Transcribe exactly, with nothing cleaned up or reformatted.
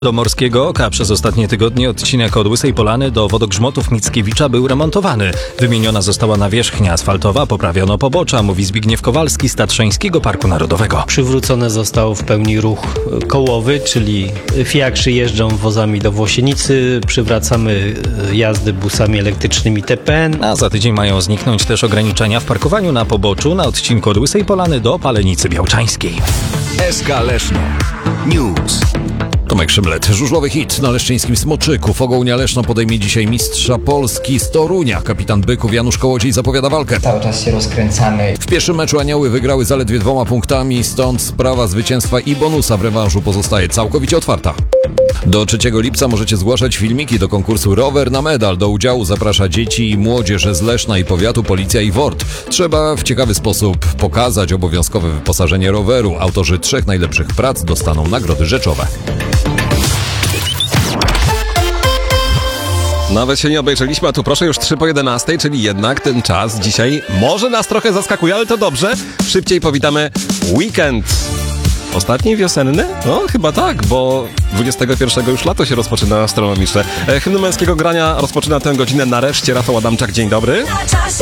Do Morskiego Oka przez ostatnie tygodnie odcinek od Łysej Polany do Wodogrzmotów Mickiewicza był remontowany. Wymieniona została nawierzchnia asfaltowa, poprawiono pobocza, mówi Zbigniew Kowalski z Tatrzańskiego Parku Narodowego. Przywrócony został w pełni ruch kołowy, czyli fiakrzy jeżdżą wozami do Włosienicy, przywracamy jazdy busami elektrycznymi T P N. A za tydzień mają zniknąć też ograniczenia w parkowaniu na poboczu na odcinku od Łysej Polany do Palenicy Białczańskiej. S K Leszno News. Tomek Szymlet, żużlowy hit na leszczyńskim Smoczyku. Fogołnia Leszno podejmie dzisiaj mistrza Polski z Torunia. Kapitan Byków Janusz Kołodziej zapowiada walkę. Cały czas się rozkręcamy. W pierwszym meczu Anioły wygrały zaledwie dwoma punktami, stąd sprawa zwycięstwa i bonusa w rewanżu pozostaje całkowicie otwarta. Do trzeciego lipca możecie zgłaszać filmiki do konkursu Rower na medal. Do udziału zaprasza dzieci i młodzież z Leszna i powiatu, policja i W O R T. Trzeba w ciekawy sposób pokazać obowiązkowe wyposażenie roweru. Autorzy trzech najlepszych prac dostaną nagrody rzeczowe. Nawet się nie obejrzeliśmy, a tu proszę już trzy po jedenastej, czyli jednak ten czas dzisiaj może nas trochę zaskakuje, ale to dobrze. Szybciej powitamy weekend. Ostatni wiosenny? No chyba tak, bo dwudziestego pierwszego już lato się rozpoczyna astronomiczne. Hymn męskiego grania rozpoczyna tę godzinę nareszcie Rafał Adamczak. Dzień dobry.